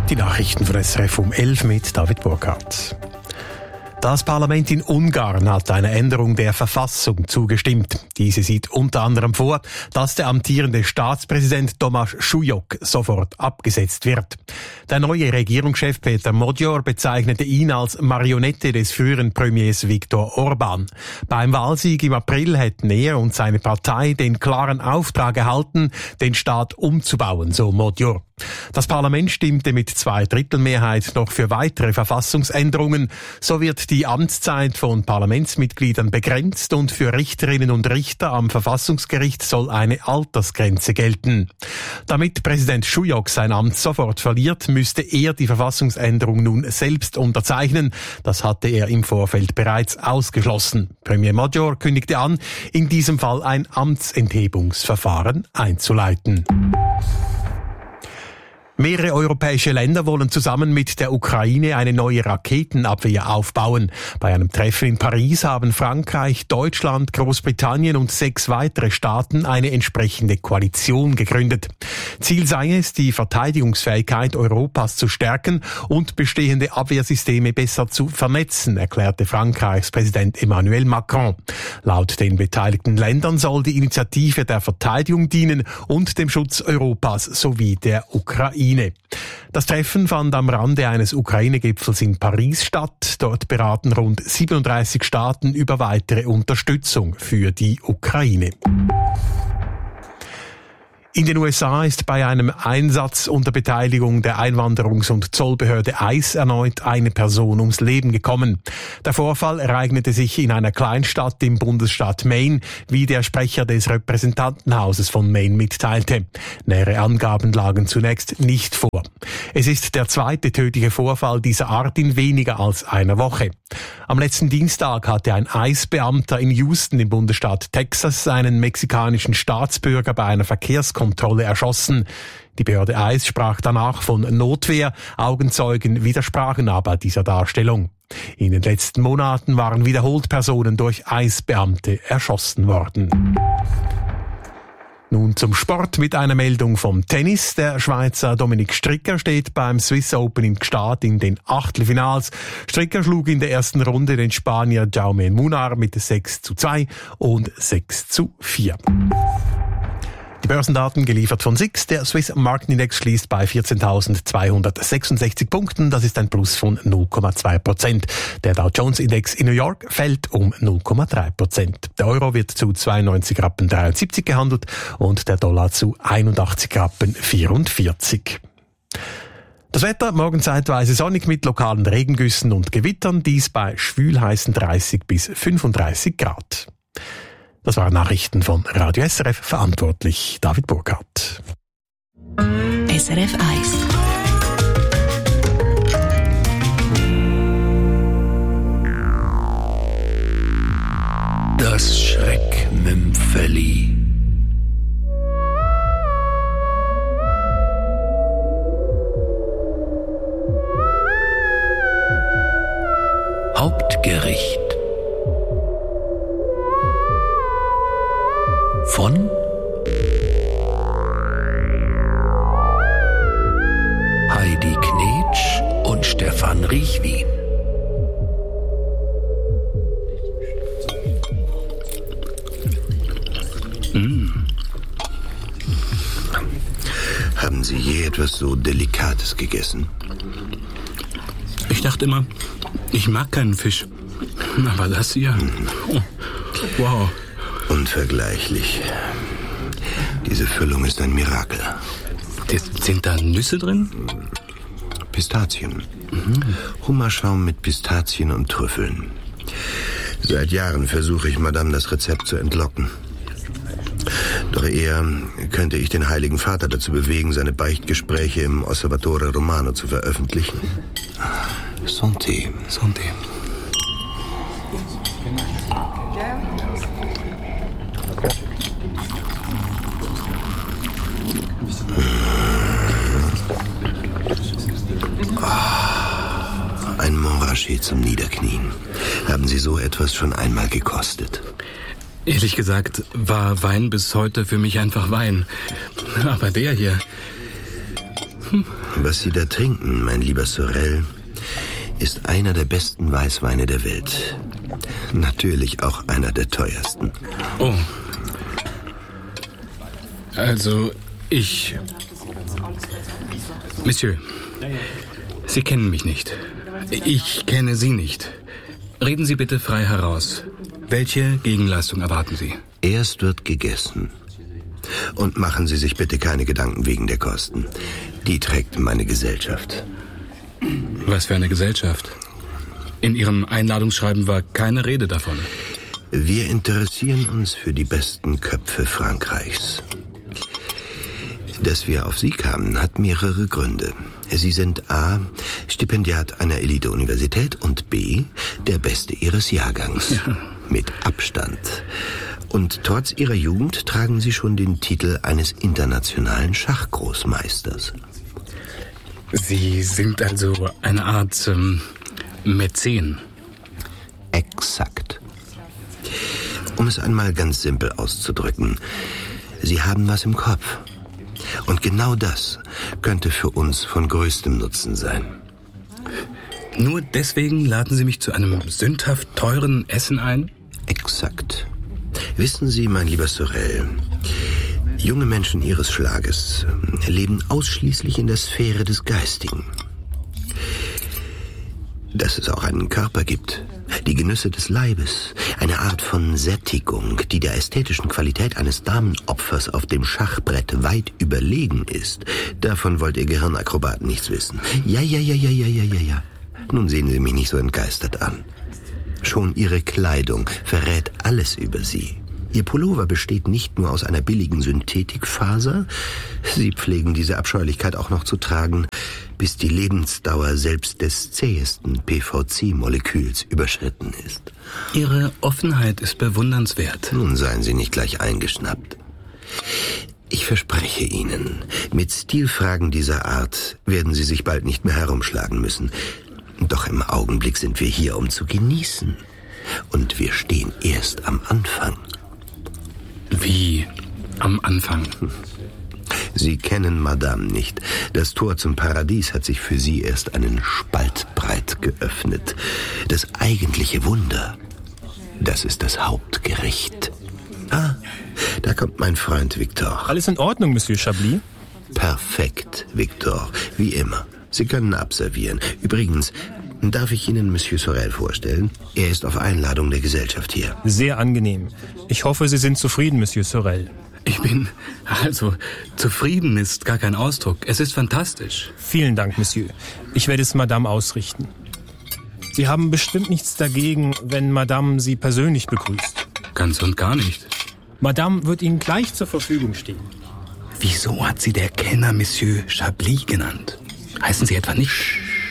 Die Nachrichten von SRF um 11 mit David Burkhardt. Das Parlament in Ungarn hat einer Änderung der Verfassung zugestimmt. Diese sieht unter anderem vor, dass der amtierende Staatspräsident Tomáš Šujok sofort abgesetzt wird. Der neue Regierungschef Peter Magyar bezeichnete ihn als Marionette des früheren Premiers Viktor Orbán. Beim Wahlsieg im April hätten er und seine Partei den klaren Auftrag erhalten, den Staat umzubauen, so Magyar. Das Parlament stimmte mit 2/3 noch für weitere Verfassungsänderungen. So wird die Amtszeit von Parlamentsmitgliedern begrenzt und für Richterinnen und Richter am Verfassungsgericht soll eine Altersgrenze gelten. Damit Präsident Šujok sein Amt sofort verliert, müsste er die Verfassungsänderung nun selbst unterzeichnen. Das hatte er im Vorfeld bereits ausgeschlossen. Premier Magyar kündigte an, in diesem Fall ein Amtsenthebungsverfahren einzuleiten. Mehrere europäische Länder wollen zusammen mit der Ukraine eine neue Raketenabwehr aufbauen. Bei einem Treffen in Paris haben Frankreich, Deutschland, Großbritannien und 6 weitere Staaten eine entsprechende Koalition gegründet. Ziel sei es, die Verteidigungsfähigkeit Europas zu stärken und bestehende Abwehrsysteme besser zu vernetzen, erklärte Frankreichs Präsident Emmanuel Macron. Laut den beteiligten Ländern soll die Initiative der Verteidigung dienen und dem Schutz Europas sowie der Ukraine. Das Treffen fand am Rande eines Ukraine-Gipfels in Paris statt. Dort beraten rund 37 Staaten über weitere Unterstützung für die Ukraine. In den USA ist bei einem Einsatz unter Beteiligung der Einwanderungs- und Zollbehörde ICE erneut eine Person ums Leben gekommen. Der Vorfall ereignete sich in einer Kleinstadt im Bundesstaat Maine, wie der Sprecher des Repräsentantenhauses von Maine mitteilte. Nähere Angaben lagen zunächst nicht vor. Es ist der zweite tödliche Vorfall dieser Art in weniger als einer Woche. Am letzten Dienstag hatte ein ICE-Beamter in Houston im Bundesstaat Texas einen mexikanischen Staatsbürger bei einer Verkehrskontrolle erschossen. Die Behörde ICE sprach danach von Notwehr. Augenzeugen widersprachen aber dieser Darstellung. In den letzten Monaten waren wiederholt Personen durch ICE-Beamte erschossen worden. Nun zum Sport mit einer Meldung vom Tennis. Der Schweizer Dominik Stricker steht beim Swiss Open in Gstaad in den Achtelfinals. Stricker schlug in der ersten Runde den Spanier Jaume Munar mit 6:2 und 6:4. Die Börsendaten geliefert von SIX. Der Swiss Marketindex schließt bei 14.266 Punkten. Das ist ein Plus von 0,2%. Der Dow Jones Index in New York fällt um 0,3%. Der Euro wird zu 92,73 Rappen gehandelt und der Dollar zu 81,44 Rappen. Das Wetter, morgen zeitweise sonnig mit lokalen Regengüssen und Gewittern. Dies bei schwülheißen 30 bis 35 Grad. Das waren Nachrichten von Radio SRF, verantwortlich David Burkhardt. SRF 1. Das Schreckmümpfeli. Hauptgericht von Heidi Knetsch und Stefan Riechwin. Haben Sie je etwas so Delikates gegessen? Ich dachte immer, ich mag keinen Fisch. Aber das hier... Oh, wow. Unvergleichlich. Diese Füllung ist ein Mirakel. Sind da Nüsse drin? Pistazien. Hummerschaum mit Pistazien und Trüffeln. Seit Jahren versuche ich Madame das Rezept zu entlocken. Doch eher könnte ich den Heiligen Vater dazu bewegen, seine Beichtgespräche im Osservatore Romano zu veröffentlichen. Santé. Santé. Ein Montrachet zum Niederknien. Haben Sie so etwas schon einmal gekostet? Ehrlich gesagt war Wein bis heute für mich einfach Wein. Aber der hier... Was Sie da trinken, mein lieber Sorel, ist einer der besten Weißweine der Welt. Natürlich auch einer der teuersten. Oh. Also, Monsieur, Sie kennen mich nicht. Ich kenne Sie nicht. Reden Sie bitte frei heraus. Welche Gegenleistung erwarten Sie? Erst wird gegessen. Und machen Sie sich bitte keine Gedanken wegen der Kosten. Die trägt meine Gesellschaft. Was für eine Gesellschaft? In Ihrem Einladungsschreiben war keine Rede davon. Wir interessieren uns für die besten Köpfe Frankreichs. Dass wir auf Sie kamen, hat mehrere Gründe. Sie sind A, Stipendiat einer Elite-Universität und B, der Beste Ihres Jahrgangs. Ja. Mit Abstand. Und trotz Ihrer Jugend tragen Sie schon den Titel eines internationalen Schachgroßmeisters. Sie sind also eine Art Mäzen. Exakt. Um es einmal ganz simpel auszudrücken, Sie haben was im Kopf. Und genau das könnte für uns von größtem Nutzen sein. Nur deswegen laden Sie mich zu einem sündhaft teuren Essen ein? Exakt. Wissen Sie, mein lieber Sorel, junge Menschen Ihres Schlages leben ausschließlich in der Sphäre des Geistigen. Dass es auch einen Körper gibt, die Genüsse des Leibes, eine Art von Sättigung, die der ästhetischen Qualität eines Damenopfers auf dem Schachbrett weit überlegen ist, davon wollt ihr Gehirnakrobaten nichts wissen. Ja. Nun sehen Sie mich nicht so entgeistert an. Schon Ihre Kleidung verrät alles über Sie. Ihr Pullover besteht nicht nur aus einer billigen Synthetikfaser, Sie pflegen diese Abscheulichkeit auch noch zu tragen, bis die Lebensdauer selbst des zähesten PVC-Moleküls überschritten ist. Ihre Offenheit ist bewundernswert. Nun seien Sie nicht gleich eingeschnappt. Ich verspreche Ihnen, mit Stilfragen dieser Art werden Sie sich bald nicht mehr herumschlagen müssen. Doch im Augenblick sind wir hier, um zu genießen. Und wir stehen erst am Anfang. Wie am Anfang? Sie kennen Madame nicht. Das Tor zum Paradies hat sich für Sie erst einen Spalt breit geöffnet. Das eigentliche Wunder, das ist das Hauptgericht. Ah, da kommt mein Freund Victor. Alles in Ordnung, Monsieur Chablis? Perfekt, Victor, wie immer. Sie können abservieren. Übrigens, darf ich Ihnen Monsieur Sorel vorstellen? Er ist auf Einladung der Gesellschaft hier. Sehr angenehm. Ich hoffe, Sie sind zufrieden, Monsieur Sorel. Zufrieden ist gar kein Ausdruck. Es ist fantastisch. Vielen Dank, Monsieur. Ich werde es Madame ausrichten. Sie haben bestimmt nichts dagegen, wenn Madame Sie persönlich begrüßt. Ganz und gar nicht. Madame wird Ihnen gleich zur Verfügung stehen. Wieso hat Sie der Kenner Monsieur Chablis genannt? Heißen Sie etwa nicht?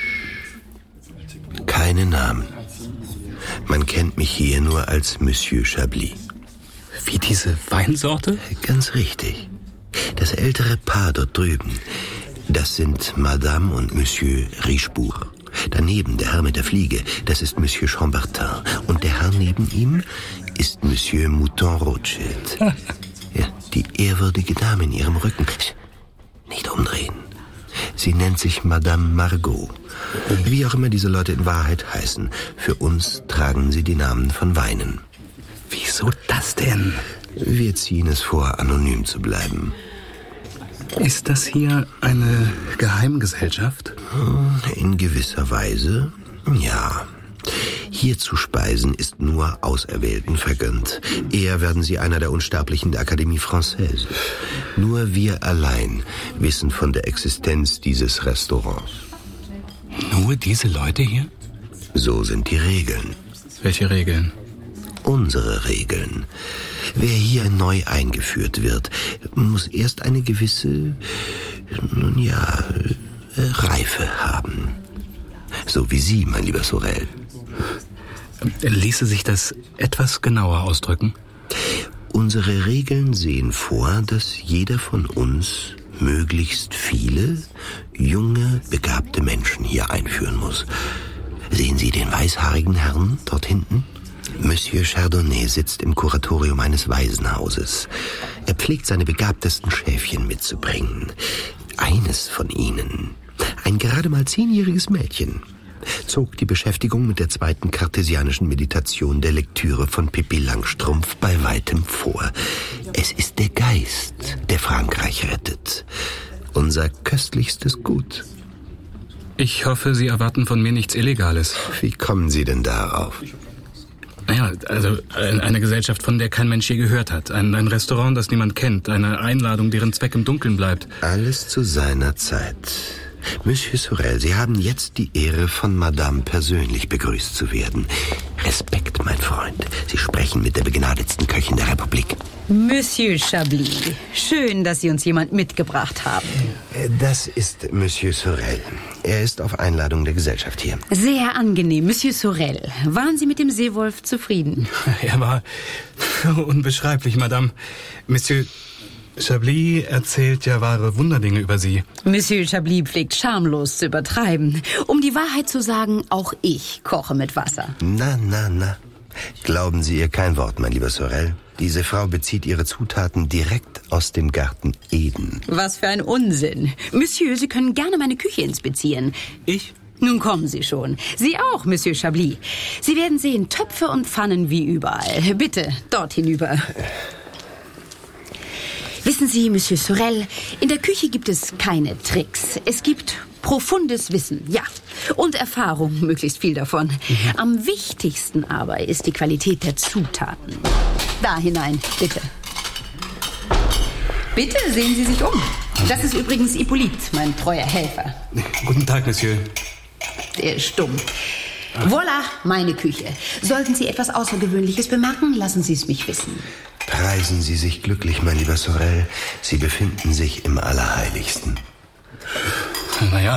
Keine Namen. Man kennt mich hier nur als Monsieur Chablis. Wie diese Weinsorte? Ganz richtig. Das ältere Paar dort drüben, das sind Madame und Monsieur Richebourg. Daneben der Herr mit der Fliege, das ist Monsieur Chambertin. Und der Herr neben ihm ist Monsieur Mouton Rothschild. Ja, die ehrwürdige Dame in ihrem Rücken. Nicht umdrehen. Sie nennt sich Madame Margot. Wie auch immer diese Leute in Wahrheit heißen, für uns tragen sie die Namen von Weinen. Wieso das denn? Wir ziehen es vor, anonym zu bleiben. Ist das hier eine Geheimgesellschaft? In gewisser Weise, ja. Hier zu speisen ist nur Auserwählten vergönnt. Eher werden Sie einer der Unsterblichen der Akademie Française. Nur wir allein wissen von der Existenz dieses Restaurants. Nur diese Leute hier? So sind die Regeln. Welche Regeln? Unsere Regeln. Wer hier neu eingeführt wird, muss erst eine gewisse, Reife haben. So wie Sie, mein lieber Sorel. Ließe sich das etwas genauer ausdrücken? Unsere Regeln sehen vor, dass jeder von uns möglichst viele junge, begabte Menschen hier einführen muss. Sehen Sie den weißhaarigen Herrn dort hinten? Monsieur Chardonnay sitzt im Kuratorium eines Waisenhauses. Er pflegt seine begabtesten Schäfchen mitzubringen. Eines von ihnen, ein gerade mal 10-jähriges Mädchen, zog die Beschäftigung mit der zweiten kartesianischen Meditation der Lektüre von Pippi Langstrumpf bei weitem vor. Es ist der Geist, der Frankreich rettet. Unser köstlichstes Gut. Ich hoffe, Sie erwarten von mir nichts Illegales. Wie kommen Sie denn darauf? Naja, also eine Gesellschaft, von der kein Mensch je gehört hat. Ein Restaurant, das niemand kennt. Eine Einladung, deren Zweck im Dunkeln bleibt. Alles zu seiner Zeit. Monsieur Sorel, Sie haben jetzt die Ehre, von Madame persönlich begrüßt zu werden. Respekt, mein Freund. Sie sprechen mit der begnadetsten Köchin der Republik. Monsieur Chablis, schön, dass Sie uns jemand mitgebracht haben. Das ist Monsieur Sorel. Er ist auf Einladung der Gesellschaft hier. Sehr angenehm, Monsieur Sorel. Waren Sie mit dem Seewolf zufrieden? Er war unbeschreiblich, Madame. Monsieur Chablis erzählt ja wahre Wunderdinge über Sie. Monsieur Chablis pflegt schamlos zu übertreiben. Um die Wahrheit zu sagen, auch ich koche mit Wasser. Na. Glauben Sie ihr kein Wort, mein lieber Sorel. Diese Frau bezieht ihre Zutaten direkt aus dem Garten Eden. Was für ein Unsinn. Monsieur, Sie können gerne meine Küche inspizieren. Ich? Nun kommen Sie schon. Sie auch, Monsieur Chablis. Sie werden sehen, Töpfe und Pfannen wie überall. Bitte, dort hinüber. Wissen Sie, Monsieur Sorel, in der Küche gibt es keine Tricks. Es gibt profundes Wissen, ja. Und Erfahrung, möglichst viel davon. Am wichtigsten aber ist die Qualität der Zutaten. Da hinein, bitte. Bitte sehen Sie sich um. Das ist übrigens Hippolyte, mein treuer Helfer. Guten Tag, Monsieur. Der ist stumm. Voilà, meine Küche. Sollten Sie etwas Außergewöhnliches bemerken, lassen Sie es mich wissen. Preisen Sie sich glücklich, mein lieber Sorel. Sie befinden sich im Allerheiligsten. Naja,